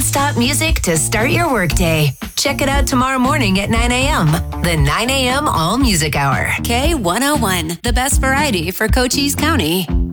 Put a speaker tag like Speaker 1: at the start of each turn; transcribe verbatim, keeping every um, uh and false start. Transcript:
Speaker 1: non-stop music to start your workday. Check it out tomorrow morning at nine a.m. The nine a.m. All Music Hour. K one oh one, the best variety for Cochise County.